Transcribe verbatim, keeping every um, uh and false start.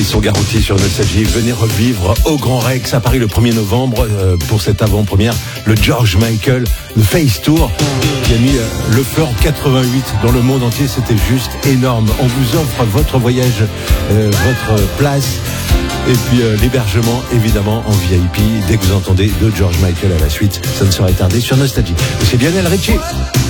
ils sont garantis sur Nostalgie. Venez revivre au Grand Rex à Paris le premier novembre euh, pour cette avant-première, le George Michael, le Face Tour, qui a mis euh, le feu en quatre-vingt-huit dans le monde entier. C'était juste énorme. On vous offre votre voyage, euh, votre place. Et puis euh, l'hébergement, évidemment, en V I P. Dès que vous entendez de George Michael à la suite, ça ne saurait tarder sur Nostalgie. C'est Lionel Richie.